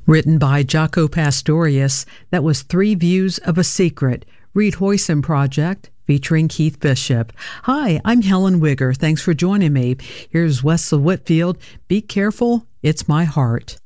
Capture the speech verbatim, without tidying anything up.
Written by Jaco Pastorius, that was Three Views of a Secret, Reed Hoyson Project, featuring Keith Bishop. Hi, I'm Helen Wigger. Thanks for joining me. Here's Wessel Whitfield. Be careful, it's my heart.